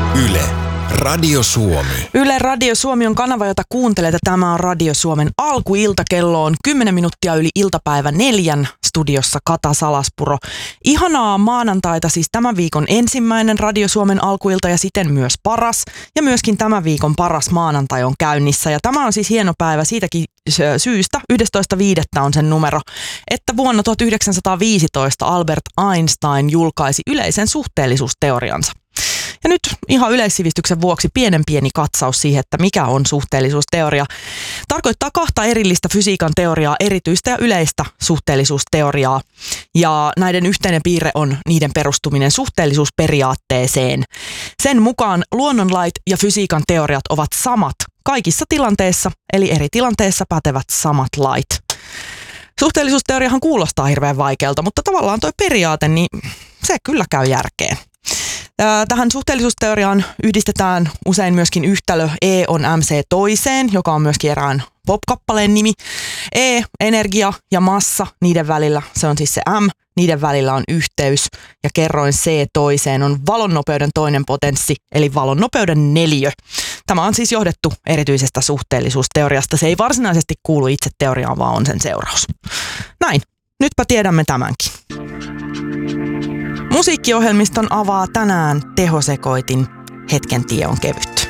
Yle, Radio Suomi. Yle Radio Suomi on kanava, jota kuuntelet. Tämä on Radio Suomen alkuilta. Kello on 10 minuuttia yli iltapäivä 4. Studiossa Kata Salaspuro. Ihanaa maanantaita, siis tämän viikon ensimmäinen Radio Suomen alkuilta ja siten myös paras. Ja myöskin tämän viikon paras maanantai on käynnissä. Ja tämä on siis hieno päivä siitäkin syystä, 11.5. on sen numero, että vuonna 1915 Albert Einstein julkaisi yleisen suhteellisuusteoriansa. Ja nyt ihan yleissivistyksen vuoksi pieni katsaus siihen, että mikä on suhteellisuusteoria. Tarkoittaa kahta erillistä fysiikan teoriaa, erityistä ja yleistä suhteellisuusteoriaa. Ja näiden yhteinen piirre on niiden perustuminen suhteellisuusperiaatteeseen. Sen mukaan luonnonlait ja fysiikan teoriat ovat samat kaikissa tilanteissa, eli eri tilanteissa pätevät samat lait. Suhteellisuusteoriahan kuulostaa hirveän vaikealta, mutta tavallaan tuo periaate, niin se kyllä käy järkeen. Tähän suhteellisuusteoriaan yhdistetään usein myöskin yhtälö E on MC toiseen, joka on myöskin erään pop-kappaleen nimi. E, energia ja massa, niiden välillä, se on siis se M, niiden välillä on yhteys. Ja kerroin C toiseen on valonnopeuden toinen potenssi, eli valonnopeuden neliö. Tämä on siis johdettu erityisestä suhteellisuusteoriasta. Se ei varsinaisesti kuulu itse teoriaan, vaan on sen seuraus. Näin, nytpä tiedämme tämänkin. Musiikkiohjelmiston avaa tänään tehosekoitin Hetken tie on kevyt.